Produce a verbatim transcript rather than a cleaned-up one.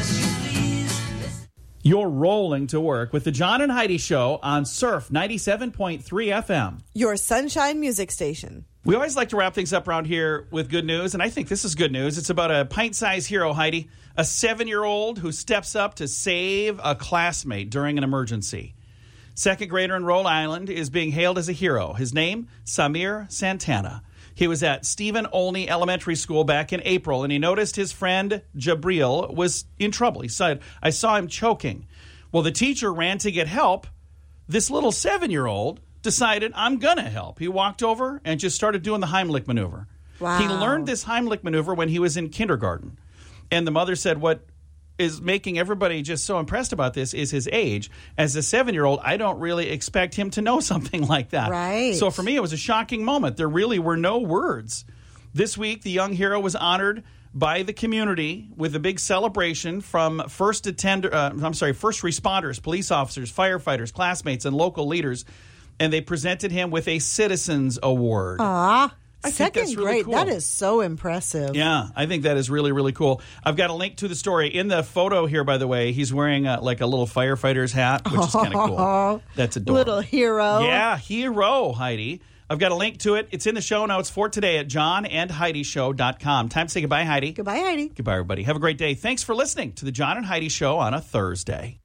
You're rolling to work with the John and Heidi Show on Surf ninety-seven point three F M. Your Sunshine Music Station. We always like to wrap things up around here with good news, and I think this is good news. It's about a pint-sized hero, Heidi, a seven-year-old who steps up to save a classmate during an emergency. Second grader in Rhode Island is being hailed as a hero. His name, Samir Santana. He was at Stephen Olney Elementary School back in April, and he noticed his friend Jabril was in trouble. He said, I saw him choking. Well, the teacher ran to get help. This little seven-year-old decided, I'm going to help. He walked over and just started doing the Heimlich maneuver. Wow. He learned this Heimlich maneuver when he was in kindergarten. And the mother said, what is making everybody just so impressed about this is his age. As a seven-year-old, I don't really expect him to know something like that. Right. So for me, it was a shocking moment. There really were no words. This week, the young hero was honored by the community with a big celebration from first attender, uh, I'm sorry, first responders, police officers, firefighters, classmates, and local leaders. And they presented him with a Citizens Award. Ah. I think Second that's really grade. cool. That is so impressive. Yeah, I think that is really, really cool. I've got a link to the story. In the photo here, by the way, he's wearing a, like a little firefighter's hat, which is kind of cool. That's adorable. Little hero. Yeah, hero, Heidi. I've got a link to it. It's in the show notes for today at john and heidi show dot com. Time to say goodbye, Heidi. Goodbye, Heidi. Goodbye, everybody. Have a great day. Thanks for listening to the John and Heidi Show on a Thursday.